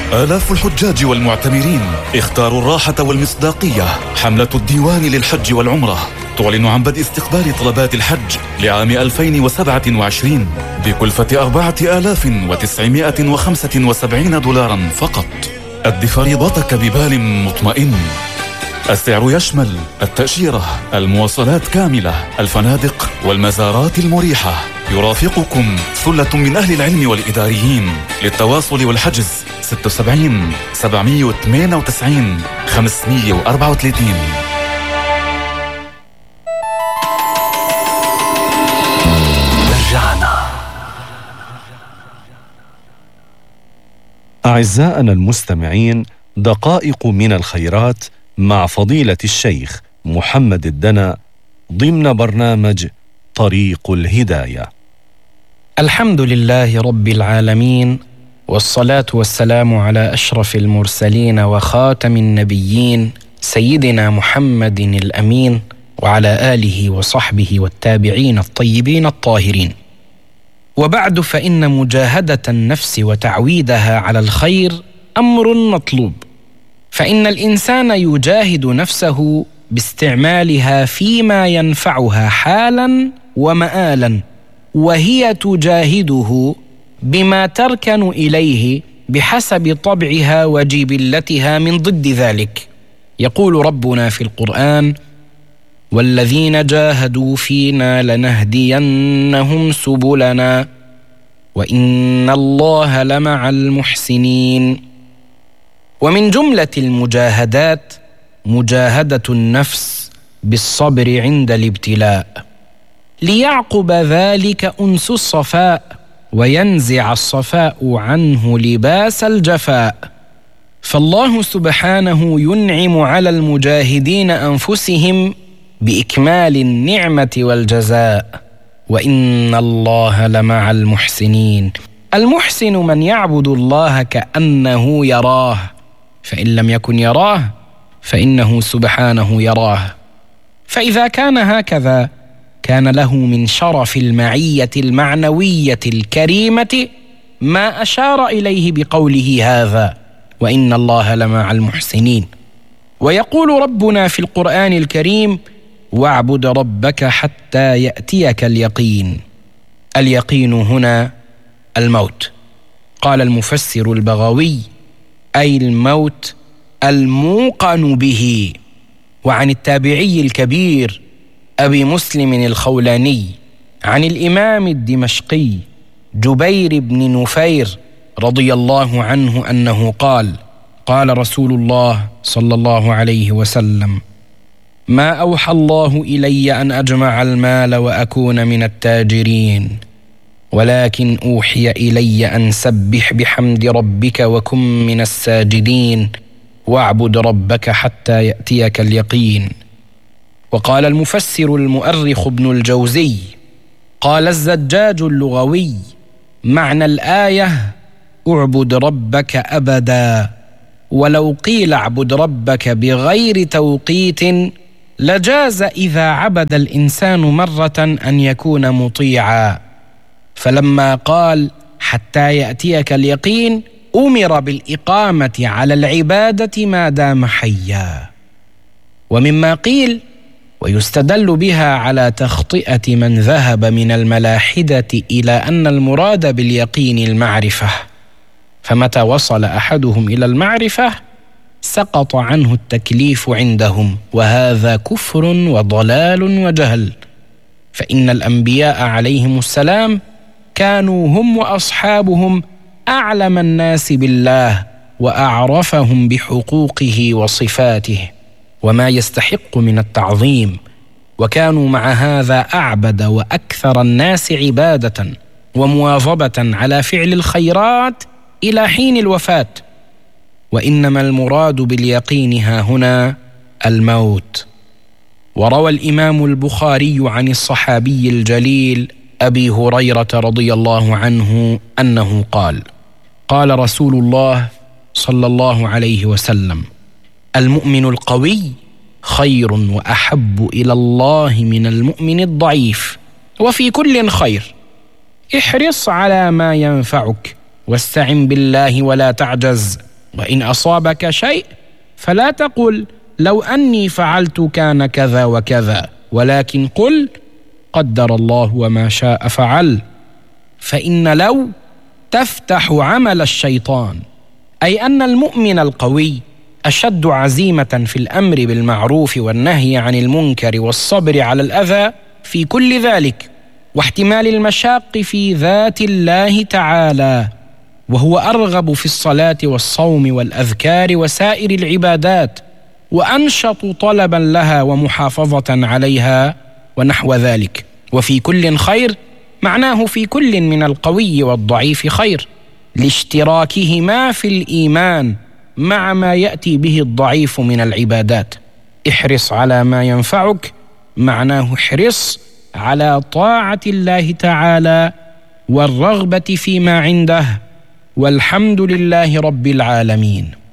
آلاف الحجاج والمعتمرين اختاروا الراحة والمصداقية. حملة الديوان للحج والعمرة تعلن عن بدء استقبال طلبات الحج لعام 2027 بكلفة 4975 دولارا فقط. أد فريضتك ببال مطمئن. السعر يشمل التأشيرة، المواصلات كاملة، الفنادق والمزارات المريحة. يرافقكم ثلة من أهل العلم والإداريين. للتواصل والحجز 76 798 534. أعزائنا المستمعين، دقائق من الخيرات مع فضيلة الشيخ محمد الدنا ضمن برنامج طريق الهداية. الحمد لله رب العالمين، والصلاة والسلام على أشرف المرسلين وخاتم النبيين سيدنا محمد الأمين، وعلى آله وصحبه والتابعين الطيبين الطاهرين. وبعد، فإن مجاهدة النفس وتعويدها على الخير أمر مطلوب، فإن الإنسان يجاهد نفسه باستعمالها فيما ينفعها حالا ومآلا، وهي تجاهده بما تركن إليه بحسب طبعها وجبلتها من ضد ذلك. يقول ربنا في القرآن: والذين جاهدوا فينا لنهدينهم سبلنا وإن الله لمع المحسنين. ومن جملة المجاهدات مجاهدة النفس بالصبر عند الابتلاء، ليعقب ذلك أنس الصفاء وينزع الصفاء عنه لباس الجفاء. فالله سبحانه ينعم على المجاهدين أنفسهم بإكمال النعمة والجزاء، وإن الله لمع المحسنين. المحسن من يعبد الله كأنه يراه، فإن لم يكن يراه فإنه سبحانه يراه. فإذا كان هكذا كان له من شرف المعية المعنوية الكريمة ما أشار إليه بقوله هذا: وإن الله لمع المحسنين. ويقول ربنا في القرآن الكريم: واعبد ربك حتى يأتيك اليقين. اليقين هنا الموت. قال المفسر البغوي: أي الموت الموقن به. وعن التابعي الكبير أبي مسلم الخولاني عن الإمام الدمشقي جبير بن نفير رضي الله عنه أنه قال: قال رسول الله صلى الله عليه وسلم: ما أوحى الله إلي أن أجمع المال وأكون من التاجرين، ولكن أوحي إلي أن سبح بحمد ربك وكن من الساجدين واعبد ربك حتى يأتيك اليقين. وقال المفسر المؤرخ ابن الجوزي: قال الزجاج اللغوي: معنى الآية اعبد ربك أبدا، ولو قيل اعبد ربك بغير توقيت لجاز إذا عبد الإنسان مرة أن يكون مطيعا. فلما قال حتى يأتيك اليقين أمر بالإقامة على العبادة ما دام حيا. ومما قيل ويستدل بها على تخطئة من ذهب من الملاحدة إلى أن المراد باليقين المعرفة، فمتى وصل أحدهم إلى المعرفة سقط عنه التكليف عندهم، وهذا كفر وضلال وجهل. فإن الأنبياء عليهم السلام كانوا هم وأصحابهم أعلم الناس بالله وأعرفهم بحقوقه وصفاته وما يستحق من التعظيم، وكانوا مع هذا أعبد وأكثر الناس عبادة ومواظبة على فعل الخيرات إلى حين الوفاة. وإنما المراد باليقين ها هنا الموت. وروى الإمام البخاري عن الصحابي الجليل أبي هريرة رضي الله عنه أنه قال: قال رسول الله صلى الله عليه وسلم: المؤمن القوي خير وأحب إلى الله من المؤمن الضعيف، وفي كل خير. احرص على ما ينفعك واستعن بالله ولا تعجز، وإن أصابك شيء فلا تقل لو أني فعلت كان كذا وكذا، ولكن قل قدر الله وما شاء فعل. فإن لو تفتح عمل الشيطان، أي أن المؤمن القوي أشد عزيمة في الأمر بالمعروف والنهي عن المنكر والصبر على الأذى في كل ذلك، واحتمال المشاق في ذات الله تعالى، وهو أرغب في الصلاة والصوم والأذكار وسائر العبادات، وأنشط طلبا لها ومحافظة عليها ونحو ذلك. وفي كل خير معناه في كل من القوي والضعيف خير، لاشتراكهما في الإيمان مع ما يأتي به الضعيف من العبادات. احرص على ما ينفعك معناه احرص على طاعة الله تعالى والرغبة فيما عنده، والحمد لله رب العالمين.